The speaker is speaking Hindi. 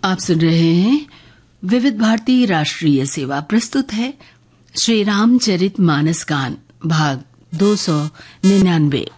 आप सुन रहे हैं विविध भारती राष्ट्रीय सेवा। प्रस्तुत है श्री रामचरित मानस गान भाग 299।